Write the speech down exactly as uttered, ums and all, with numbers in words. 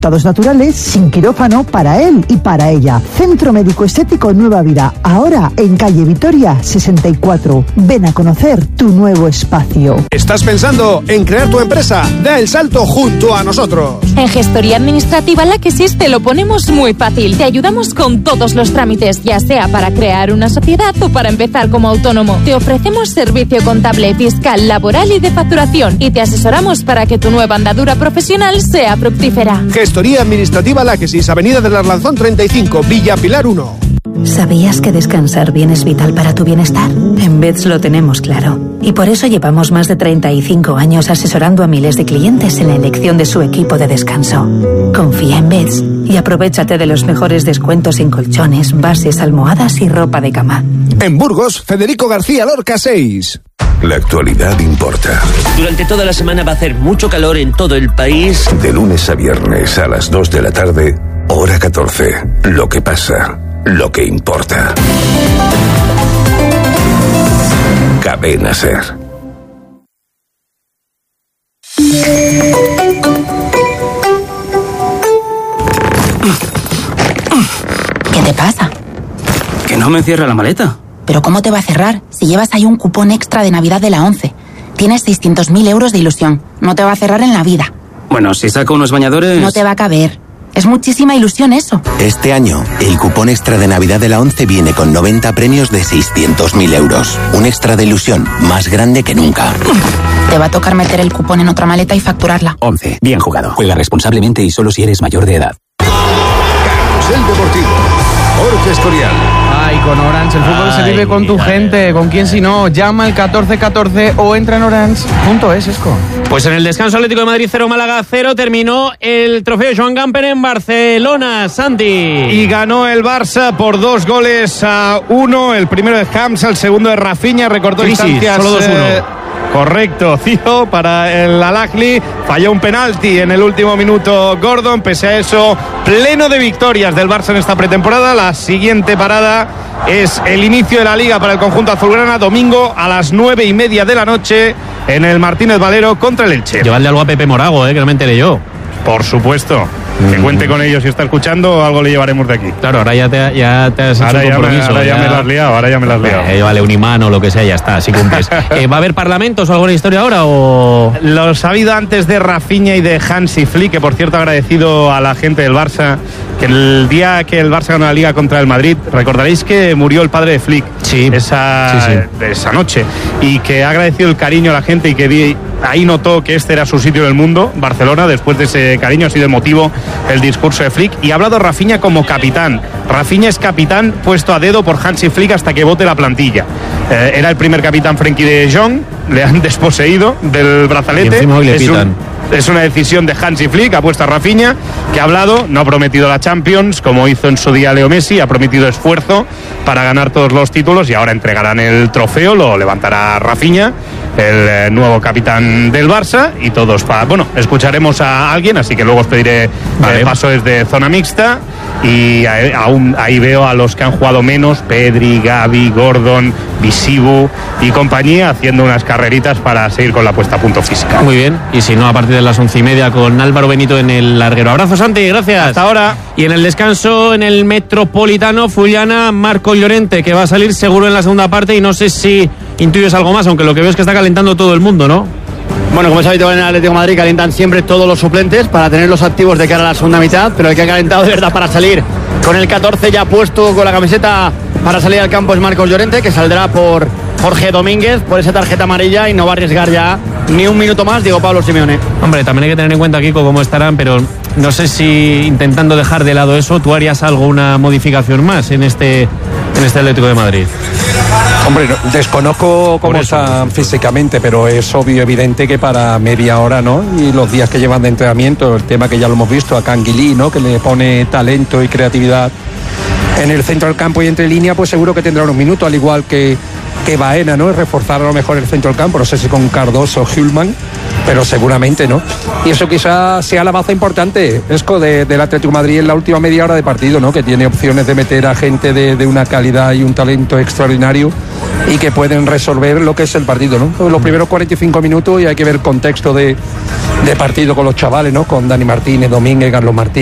Todos naturales, sin quirófano, para él y para ella. Centro Médico Estético Nueva Vida, ahora en calle Vitoria sesenta y cuatro. Ven a conocer tu nuevo espacio. ¿Estás pensando en crear tu empresa? Da el salto junto a nosotros. En Gestoría Administrativa La Quesis te lo ponemos muy fácil. Te ayudamos con todos los trámites, ya sea para crear una sociedad o para empezar como autónomo. Te ofrecemos servicio contable, fiscal, laboral y de facturación, y te asesoramos para que tu nueva andadura profesional sea fructífera. Gestoría Administrativa La Quesis, Avenida del Arlanzón treinta y cinco, Villa Pilar uno. ¿Sabías que descansar bien es vital para tu bienestar? En Beds lo tenemos claro. Y por eso llevamos más de treinta y cinco años asesorando a miles de clientes en la elección de su equipo de descanso. Confía en Beds y aprovéchate de los mejores descuentos en colchones, bases, almohadas y ropa de cama. En Burgos, Federico García Lorca seis. La actualidad importa. Durante toda la semana va a hacer mucho calor en todo el país. De lunes a viernes a las dos de la tarde, hora catorce. Lo que pasa, lo que importa. Cadena Ser. ¿Qué te pasa? Que no me cierra la maleta. ¿Pero cómo te va a cerrar? Si llevas ahí un cupón extra de Navidad de la ONCE. Tienes seiscientos mil euros de ilusión. No te va a cerrar en la vida. Bueno, si saco unos bañadores... No te va a caber. Es muchísima ilusión eso. Este año, el cupón extra de Navidad de la ONCE viene con noventa premios de seiscientos mil euros. Un extra de ilusión más grande que nunca. Te va a tocar meter el cupón en otra maleta y facturarla. ONCE. Bien jugado. Juega responsablemente y solo si eres mayor de edad. Carrusel Deportivo. Jorge Escorial. Ay, con Orange, el fútbol Ay, se vive con tu mira. gente. ¿Con quién si no? Llama al catorce catorce o entra en orange punto es, Esco. Pues en el descanso, Atlético de Madrid cero, Málaga cero, terminó el trofeo Joan Gamper en Barcelona, Santi. Y ganó el Barça por dos goles a uno. El primero de Hams, el segundo de Rafinha. Recortó Crisis, distancias. solo dos uno. Eh, correcto, Cío para el Al-Ahly. Falló un penalti en el último minuto Gordon. Pese a eso, pleno de victorias del Barça en esta pretemporada. La siguiente parada es el inicio de la Liga para el conjunto azulgrana. Domingo a las nueve y media de la noche en el Martínez Valero contra el Elche. Llevadle algo a Pepe Morago, eh, que no me enteré yo. Por supuesto. Que cuente con ellos si está escuchando, algo le llevaremos de aquí. Claro, ahora ya te, ya te has hecho Ahora, un ya me, compromiso. ahora ya, ya me lo has liado, ahora ya me lo has liado. Eh, llévale un imán o lo que sea, ya está, así cumples. eh, ¿Va a haber parlamentos o alguna historia ahora o...? Los ha habido antes de Rafinha y de Hansi Flick, que por cierto agradecido a la gente del Barça, que el día que el Barça ganó la Liga contra el Madrid, recordaréis que murió el padre de Flick. Sí. Esa, sí, sí. esa noche. Y que ha agradecido el cariño a la gente y que di, ahí notó que este era su sitio del mundo, Barcelona. Después de ese cariño ha sido emotivo el discurso de Flick. Y ha hablado Rafinha como capitán. Rafinha es capitán puesto a dedo por Hansi Flick hasta que vote la plantilla. Eh, era el primer capitán Frenkie de Jong, le han desposeído del brazalete. Y encima hoy le es pitan. un, Es una decisión de Hansi Flick, ha puesto a Rafinha, que ha hablado, no ha prometido la Champions, como hizo en su día Leo Messi, ha prometido esfuerzo para ganar todos los títulos y ahora entregarán el trofeo, lo levantará Rafinha, el eh, nuevo capitán del Barça, y todos para... Bueno, escucharemos a alguien, así que luego os pediré vale. el paso desde zona mixta, y ahí, aún ahí veo a los que han jugado menos, Pedri, Gavi, Gordon, Visibu y compañía, haciendo unas carreritas para seguir con la puesta a punto física. Muy bien, y si no, a partir de las once y media con Álvaro Benito en el larguero. Abrazo, Santi, gracias. Hasta ahora. Y en el descanso, en el Metropolitano, Fullana, Marco Llorente, que va a salir seguro en la segunda parte, y no sé si intuyes algo más, aunque lo que veo es que está calentando todo el mundo, ¿no? Bueno, como es habitual en el Atlético de Madrid, calientan siempre todos los suplentes para tenerlos activos de cara a la segunda mitad, pero el que ha calentado de verdad para salir con el catorce ya puesto con la camiseta para salir al campo es Marcos Llorente, que saldrá por Jorge Domínguez, por esa tarjeta amarilla, y no va a arriesgar ya ni un minuto más, digo Pablo Simeone. Hombre, también hay que tener en cuenta, Kiko, cómo estarán, pero no sé si intentando dejar de lado eso, ¿tú harías algo, una modificación más en este, en este Atlético de Madrid? Hombre, no, desconozco cómo están físicamente, pero es obvio, evidente que para media hora, ¿no? Y los días que llevan de entrenamiento, el tema que ya lo hemos visto, a Canguilí, ¿no? Que le pone talento y creatividad en el centro del campo y entre línea, pues seguro que tendrá unos minutos, al igual que que Baena, ¿no? Reforzar a lo mejor el centro del campo, no sé si con Cardoso o Hülman, pero seguramente no. Y eso quizás sea la baza importante, Esco, de, del Atlético de Madrid en la última media hora de partido, ¿no? Que tiene opciones de meter a gente de, de una calidad y un talento extraordinario y que pueden resolver lo que es el partido, ¿no? Los primeros cuarenta y cinco minutos y hay que ver el contexto de, de partido con los chavales, ¿no? Con Dani Martínez, Domínguez, Carlos Martínez.